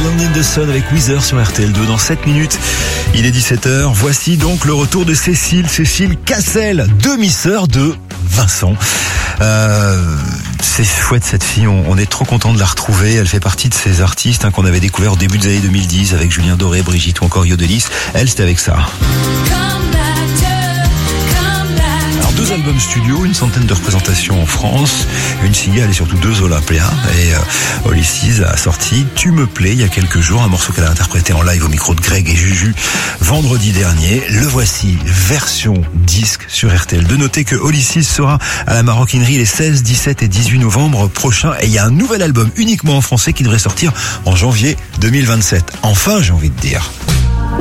Alone in the Sun avec Weezer sur RTL2 dans 7 minutes. Il est 17h. Voici donc le retour de Cécile Cassel, demi-sœur de Vincent. C'est chouette cette fille, on est trop content de la retrouver. Elle fait partie de ces artistes qu'on avait découvert au début des années 2010 avec Julien Doré, Brigitte ou encore Yodelis. Elle, c'était avec ça. Alors 2 albums studio, une centaine de représentations en France, une cigale et surtout 2 Olympia. Et Holly Seas a sorti Tu me plais il y a quelques jours, un morceau qu'elle a interprété en live au micro de Greg et Juju vendredi dernier. Le voici, version disque sur RTL. De noter que Holly Seas sera à la Maroquinerie les 16, 17 et 18 novembre prochains. Et il y a un nouvel album uniquement en français qui devrait sortir en janvier 2027. Enfin, j'ai envie de dire.